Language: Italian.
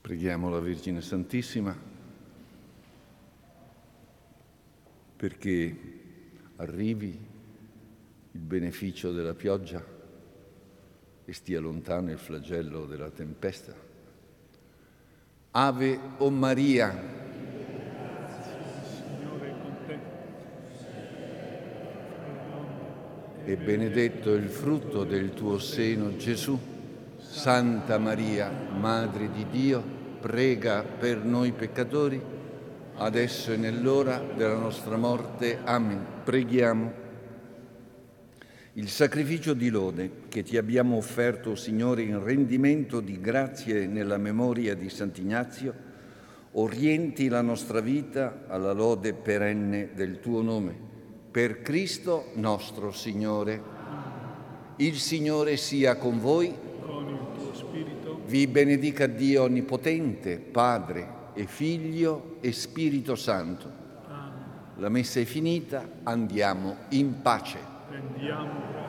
Preghiamo la Vergine Santissima perché arrivi il beneficio della pioggia e stia lontano il flagello della tempesta. Ave o Maria, Signore è con te, e benedetto il frutto del tuo seno, Gesù. Santa Maria, Madre di Dio, prega per noi peccatori, adesso e nell'ora della nostra morte. Amen. Preghiamo. Il sacrificio di lode che ti abbiamo offerto, Signore, in rendimento di grazie nella memoria di Sant'Ignazio, orienti la nostra vita alla lode perenne del tuo nome. Per Cristo nostro Signore. Il Signore sia con voi. con il tuo spirito, Vi benedica Dio Onnipotente, Padre e Figlio e Spirito Santo. Amen. La messa è finita, andiamo in pace. Rendiamo grazie.